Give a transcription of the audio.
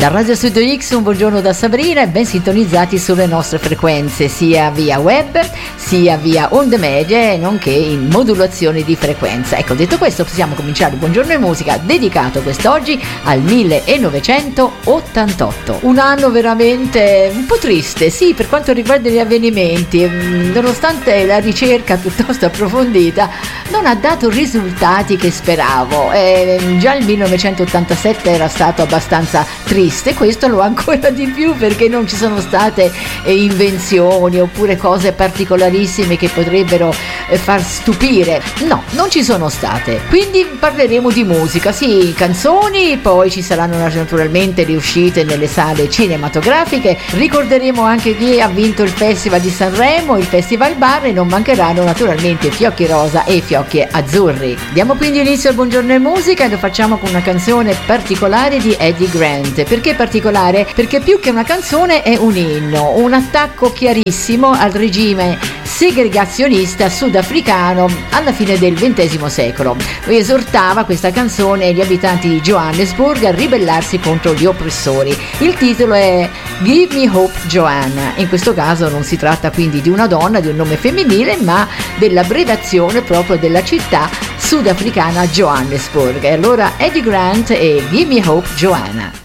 Da Radio Studio X un buongiorno da Sabrina e ben sintonizzati sulle nostre frequenze, sia via web sia via onde medie, nonché in modulazioni di frequenza. Ecco, detto questo, possiamo cominciare il Buongiorno e Musica dedicato quest'oggi al 1988. Un anno veramente un po' triste, sì, per quanto riguarda gli avvenimenti, nonostante la ricerca piuttosto approfondita non ha dato risultati che speravo. Già il 1987 era stato abbastanza triste, questo lo è ancora di più perché non ci sono state invenzioni oppure cose particolarissime che potrebbero far stupire. No, non ci sono state. Quindi parleremo di musica, sì, canzoni, poi ci saranno naturalmente le uscite nelle sale cinematografiche, ricorderemo anche chi ha vinto il Festival di Sanremo, il Festival Bar, e non mancheranno naturalmente Fiocchi Rosa e Fiocchi Azzurri. Diamo quindi inizio al Buongiorno e Musica e lo facciamo con una canzone particolare di Eddie Grant. Perché particolare? Perché più che una canzone è un inno, un attacco chiarissimo al regime segregazionista sudafricano alla fine del XX secolo. Lui esortava, questa canzone, gli abitanti di Johannesburg a ribellarsi contro gli oppressori. Il titolo è Give Me Hope Joanna. In questo caso non si tratta quindi di una donna, di un nome femminile, ma dell'abbreviazione proprio della città sudafricana Johannesburg. E allora Eddie Grant e Give Me Hope Joanna.